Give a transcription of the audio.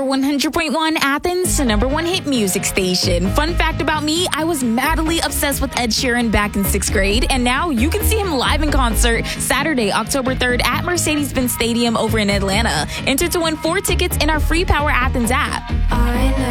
100.1 Athens, the number one hit music station. Fun fact about me, I was madly obsessed with Ed Sheeran back in 6th grade, and now you can see him live in concert Saturday, October 3rd at Mercedes-Benz Stadium over in Atlanta. Enter to win 4 tickets in our free Power Athens app.